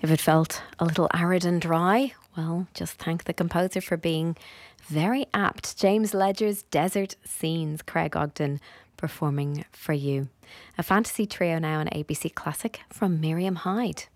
If it felt a little arid and dry, well, just thank the composer for being very apt. James Ledger's Desert Scenes, Craig Ogden performing for you. A fantasy trio now on ABC Classic from Miriam Hyde.